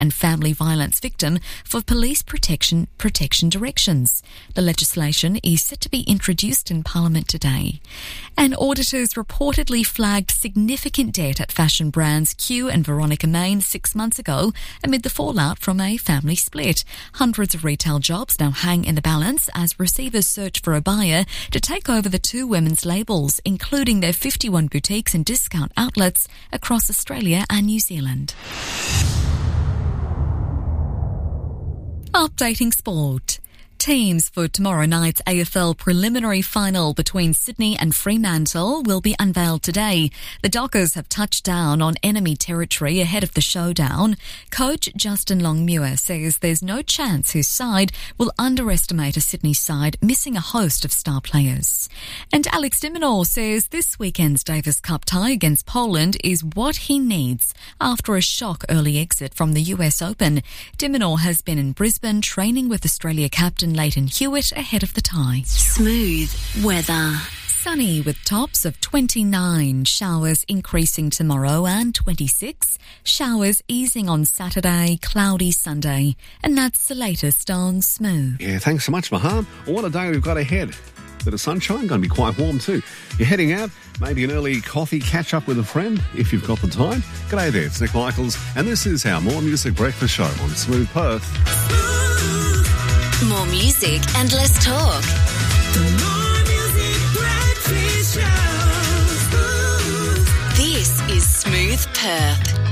and family violence victim for police protection directions. The legislation is set to be introduced in Parliament today. And auditors reportedly flagged significant debt at fashion brands Q and Veronica Main 6 months ago amid the fallout from a family split. Hundreds of retail jobs now hang in the balance as receivers search for a buyer to take over the two women's labels, including their 51 boutiques and discount outlets across Australia and New Zealand. Updating sport. Teams for tomorrow night's AFL preliminary final between Sydney and Fremantle will be unveiled today. The Dockers have touched down on enemy territory ahead of the showdown. Coach Justin Longmuir says there's no chance his side will underestimate a Sydney side missing a host of star players. And Alex de Minaur says this weekend's Davis Cup tie against Poland is what he needs after a shock early exit from the US Open. De Minaur has been in Brisbane training with Australia captain Leighton Hewitt ahead of the tie. Smooth weather. Sunny with tops of 29, showers increasing tomorrow and 26, showers easing on Saturday, cloudy Sunday. And that's the latest on Smooth. Yeah, thanks so much, Maham. What a day we've got ahead. Bit of sunshine, going to be quite warm too. You're heading out, maybe an early coffee catch-up with a friend, if you've got the time. G'day there, it's Nick Michaels, and this is our More Music Breakfast Show on Smooth Perth. More music and less talk. The More Music Breakfast Show. This is Smooth Perth.